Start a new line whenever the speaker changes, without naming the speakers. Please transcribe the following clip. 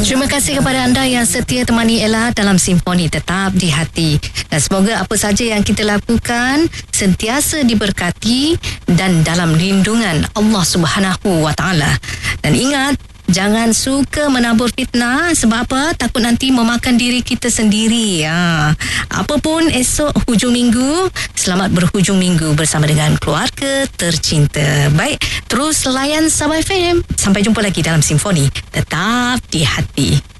Terima kasih kepada anda yang setia temani Ella dalam Simfoni Tetap di Hati. Dan semoga apa saja yang kita lakukan sentiasa diberkati dan dalam lindungan Allah Subhanahu wa Ta'ala. Dan ingat, jangan suka menabur fitnah. Sebab apa? Takut nanti memakan diri kita sendiri. Apapun esok hujung minggu, selamat berhujung minggu bersama dengan keluarga tercinta. Baik, terus layan Sabah FM. Sampai jumpa lagi dalam Simfoni Tetap di Hati.